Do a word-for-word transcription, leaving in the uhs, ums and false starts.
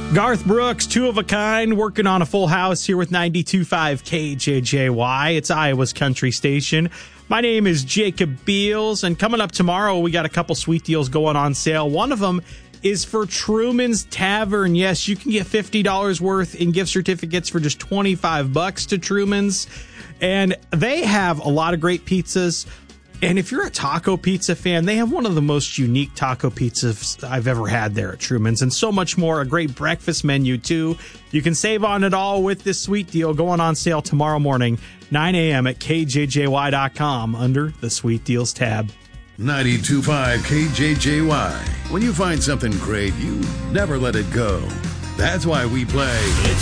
Garth Brooks, two of a kind, working on a full house here with ninety-two point five K J J Y. It's Iowa's country station. My name is Jacob Beals, and coming up tomorrow, we got a couple sweet deals going on sale. One of them is for Truman's Tavern. Yes, you can get fifty dollars worth in gift certificates for just twenty-five bucks to Truman's. And they have a lot of great pizzas. And if you're a taco pizza fan, they have one of the most unique taco pizzas I've ever had there at Truman's, and so much more. A great breakfast menu, too. You can save on it all with this sweet deal going on sale tomorrow morning, nine a.m. at K J J Y dot com under the Sweet Deals tab. ninety-two point five K J J Y. When you find something great, you never let it go. That's why we play